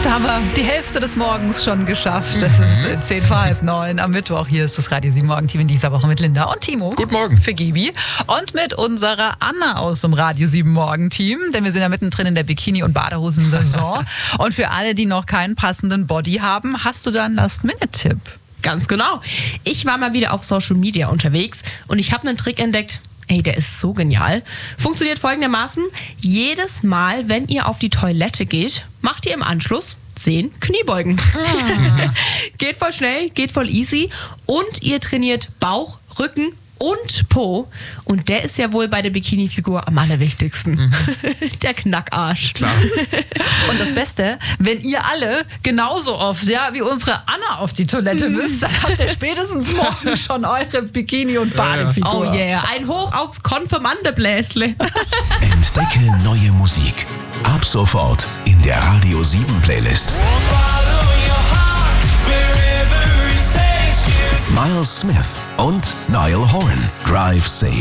Da haben wir die Hälfte des Morgens schon geschafft. Das ist 8:10 am Mittwoch. Hier ist das Radio 7 Morgenteam in dieser Woche mit Linda und Timo. Guten Morgen. Für Gibi. Und mit unserer Anna aus dem Radio 7 Morgenteam. Denn wir sind ja mittendrin in der Bikini- und Badehosen-Saison. Und für alle, die noch keinen passenden Body haben, hast du da einen Last-Minute-Tipp? Ganz genau. Ich war mal wieder auf Social Media unterwegs und ich habe einen Trick entdeckt. Ey, der ist so genial. Funktioniert folgendermaßen. Jedes Mal, wenn ihr auf die Toilette geht, macht ihr im Anschluss 10 Kniebeugen. Geht voll schnell, geht voll easy und ihr trainiert Bauch, Rücken und Po. Und der ist ja wohl bei der Bikini-Figur am allerwichtigsten. Der Knackarsch. Klar. Und das Beste, wenn ihr alle genauso oft wie unsere Anna auf die Toilette müsst, dann habt ihr spätestens morgen schon eure Bikini- und Badefigur. Oh yeah, ein Hoch aufs Konfirmandebläsle. Entdecke neue Musik. Ab sofort in der Radio 7 Playlist. Miles Smith und Niall Horan. Drive Safe.